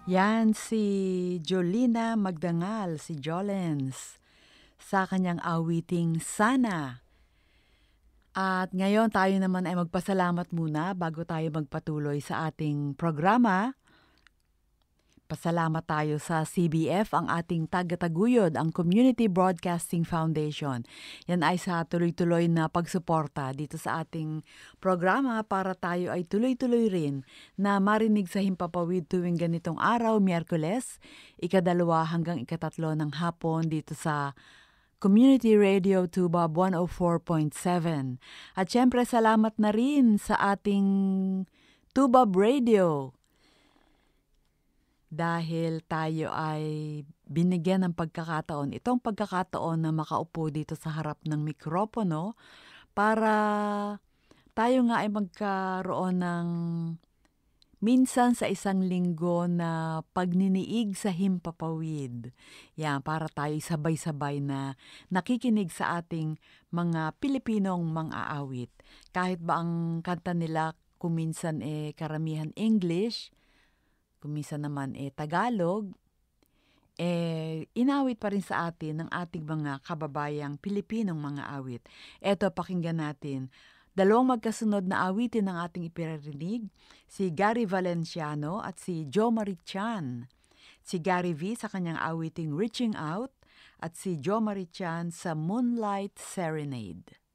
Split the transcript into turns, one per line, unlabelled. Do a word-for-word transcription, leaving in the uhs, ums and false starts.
Yan si Jolina Magdangal, si Jolens, sa kanyang awiting Sana. At ngayon tayo naman ay magpasalamat muna bago tayo magpatuloy sa ating programa. Pasalamat tayo sa C B F, ang ating tagataguyod, ang Community Broadcasting Foundation. Yan ay sa tuloy-tuloy na pagsuporta dito sa ating programa para tayo ay tuloy-tuloy rin na marinig sa Himpapawid tuwing ganitong araw, Miyerkules, ikadalawa hanggang ikatatlo ng hapon dito sa Community Radio Tubab one oh four point seven. At syempre salamat na rin sa ating Tubab Radio dahil tayo ay binigyan ng pagkakataon, itong pagkakataon na makaupo dito sa harap ng mikropono para tayo nga ay magkaroon ng minsan sa isang linggo na pagniniig sa Himpapawid. Yan, para tayo sabay-sabay na nakikinig sa ating mga Pilipinong mang-aawit. Kahit ba ang kanta nila kuminsan eh karamihan English, kuminsan naman eh Tagalog, eh inawit pa rin sa atin ng ating mga kababayang Pilipinong mga awit. Eto, pakinggan natin. Dalawang magkasunod na awitin ng ating ipinarinig, si Gary Valenciano at si Jo Marie Chan. Si Gary V sa kanyang awiting Reaching Out at si Jo Marie Chan sa Moonlight Serenade.